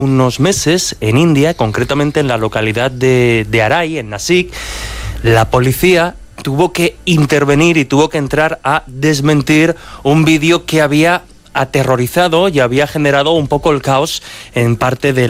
unos meses en India, concretamente en la localidad de Arai, en Nasik, la policía tuvo que intervenir y tuvo que entrar a desmentir un vídeo que había aterrorizado y había generado un poco el caos en parte de